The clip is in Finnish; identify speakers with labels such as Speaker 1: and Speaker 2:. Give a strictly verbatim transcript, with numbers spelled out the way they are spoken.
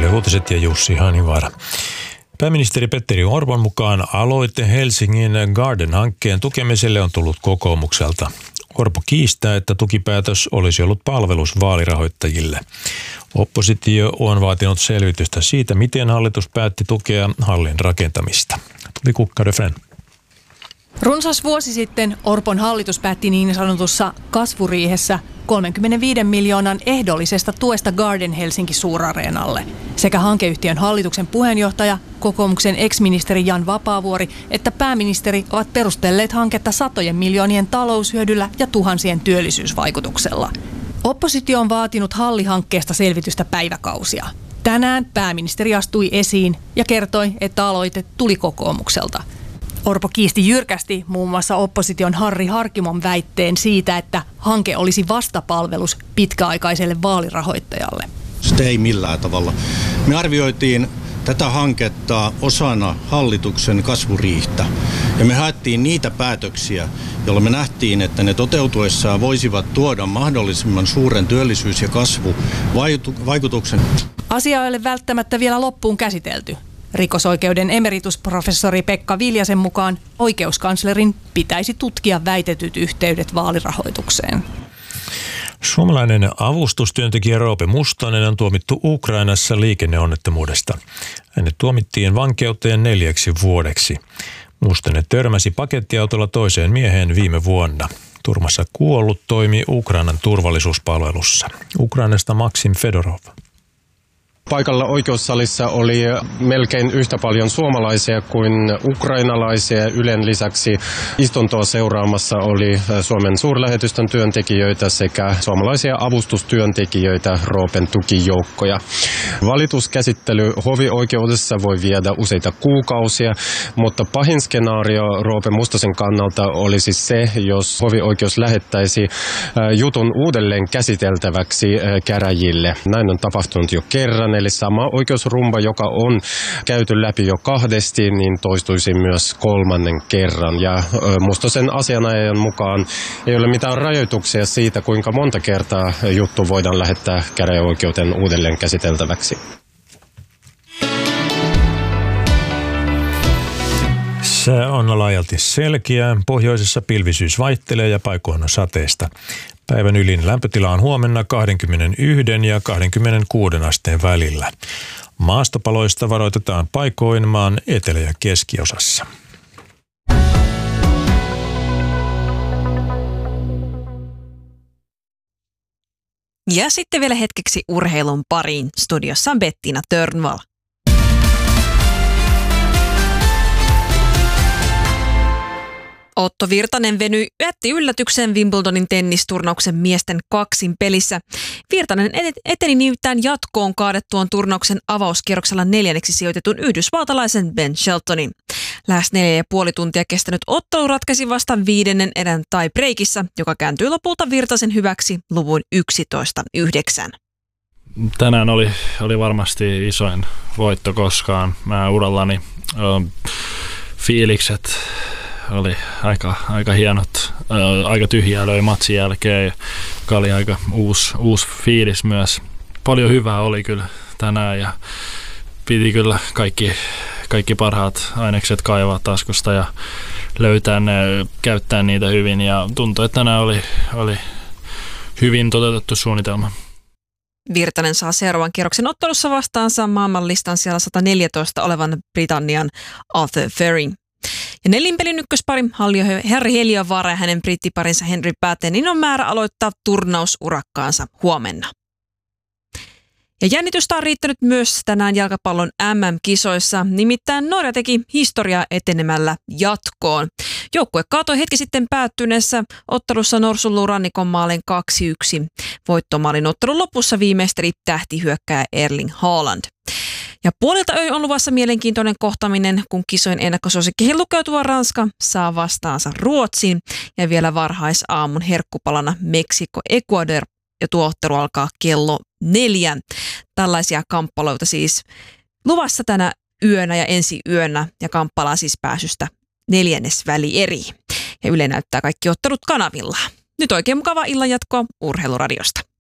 Speaker 1: Yle Uutiset ja Jussi Hanivaara. Pääministeri Petteri Orpon mukaan aloite Helsingin Garden-hankkeen tukemiselle on tullut kokoomukselta. Orpo kiistää, että tukipäätös olisi ollut palvelus vaalirahoittajille. Oppositio on vaatinut selvitystä siitä, miten hallitus päätti tukea hallin rakentamista. Tuli Kukka de Fren.
Speaker 2: Runsas vuosi sitten Orpon hallitus päätti niin sanotussa kasvuriihessä kolmekymmentäviisi miljoonan ehdollisesta tuesta Garden Helsinki Suurareenalle. Sekä hankeyhtiön hallituksen puheenjohtaja, kokoomuksen ex-ministeri Jan Vapaavuori että pääministeri ovat perustelleet hanketta satojen miljoonien taloushyödyllä ja tuhansien työllisyysvaikutuksella. Oppositio on vaatinut hallihankkeesta selvitystä päiväkausia. Tänään pääministeri astui esiin ja kertoi, että aloite tuli kokoomukselta. Orpo kiisti jyrkästi muun muassa opposition Harri Harkimon väitteen siitä, että hanke olisi vastapalvelus pitkäaikaiselle vaalirahoittajalle.
Speaker 3: Sitä ei millään tavalla. Me arvioitiin tätä hanketta osana hallituksen kasvuriihtä ja me haettiin niitä päätöksiä, joilla me nähtiin, että ne toteutuessaan voisivat tuoda mahdollisimman suuren työllisyys- ja kasvuvaikutuksen.
Speaker 2: Asia ei ole välttämättä vielä loppuun käsitelty. Rikosoikeuden emeritusprofessori Pekka Viljasen mukaan oikeuskanslerin pitäisi tutkia väitetyt yhteydet vaalirahoitukseen.
Speaker 1: Suomalainen avustustyöntekijä Roope Mustonen on tuomittu Ukrainassa liikenneonnettomuudesta. Hänet tuomittiin vankeuteen neljäksi vuodeksi. Mustonen törmäsi pakettiautolla toiseen mieheen viime vuonna. Turmassa kuollut toimi Ukrainan turvallisuuspalvelussa. Ukrainasta Maksim Fedorov.
Speaker 4: Paikalla oikeussalissa oli melkein yhtä paljon suomalaisia kuin ukrainalaisia. Ylen lisäksi istuntoa seuraamassa oli Suomen suurlähetystön työntekijöitä sekä suomalaisia avustustyöntekijöitä, Roopen tukijoukkoja. Valituskäsittely hovioikeudessa voi viedä useita kuukausia, mutta pahin skenaario Roope Mustosen kannalta olisi se, jos hovioikeus lähettäisi jutun uudelleen käsiteltäväksi käräjille. Näin on tapahtunut jo kerran. Eli sama oikeusrumba, joka on käyty läpi jo kahdesti, niin toistuisi myös kolmannen kerran. Ja Mustosen asianajajan mukaan ei ole mitään rajoituksia siitä, kuinka monta kertaa juttu voidaan lähettää käräjäoikeuteen uudelleen käsiteltäväksi.
Speaker 1: Sää on laajalti selkeä. Pohjoisessa pilvisyys vaihtelee ja paikoin on sateesta. Päivän ylin lämpötila on huomenna kaksikymmentäyksi ja kaksikymmentäkuusi asteen välillä. Maastopaloista varoitetaan paikoin maan etelä- ja keskiosassa.
Speaker 5: Ja sitten vielä hetkeksi urheilun pariin. Studiossa on Bettina Törnvall. Otto Virtanen venyi jätti yllätyksen Wimbledonin tennisturnauksen miesten kaksin pelissä. Virtanen eteni nimittäin jatkoon kaadettuon turnauksen avauskierroksella neljänneksi sijoitetun yhdysvaltalaisen Ben Sheltonin. Lähes neljä ja puoli tuntia kestänyt ottelu ratkaisi vasta viidennen erän tie-breakissä, joka kääntyi lopulta Virtasen hyväksi luvun yksitoista yhdeksän.
Speaker 6: Tänään oli, oli varmasti isoin voitto koskaan. Mä urallani äh, fiilikset oli aika, aika hienot, ää, aika tyhjää löi matsin jälkeen, joka oli aika uusi, uusi fiilis myös. Paljon hyvää oli kyllä tänään ja piti kyllä kaikki, kaikki parhaat ainekset kaivaa taskusta ja löytää ne, käyttää niitä hyvin ja tuntui, että tänään oli, oli hyvin toteutettu suunnitelma.
Speaker 5: Virtanen saa seuraavan kierroksen ottelussa vastaansa maailmanlistan siellä sata neljätoista olevan Britannian Arthur Ferry. Ja nelinpelin ykköspari Harri Heliövaara ja hänen brittiparinsa Henry Pattenin on määrä aloittaa turnausurakkaansa huomenna. Ja jännitystä on riittänyt myös tänään jalkapallon M M-kisoissa, nimittäin Norja teki historiaa etenemällä jatkoon. Joukkue kaatoi hetki sitten päättyneessä ottelussa Norsunluurannikon maalin kaksi yksi. Voittomaalin ottelun lopussa viimeisteli tähtihyökkääjä Erling Haaland. Ja puolilta öin on luvassa mielenkiintoinen kohtaminen, kun kisojen ennakkosuosikkeihin lukeutuva Ranska saa vastaansa Ruotsin ja vielä varhaisaamun herkkupalana Meksiko Ecuador ja tuo ottelu alkaa kello neljän. Tällaisia kamppailuita siis luvassa tänä yönä ja ensi yönä ja kamppaillaan siis pääsystä neljännesväli eri. Ja Yle näyttää kaikki ottelut kanavilla. Nyt oikein mukavaa illanjatkoa Urheiluradiosta.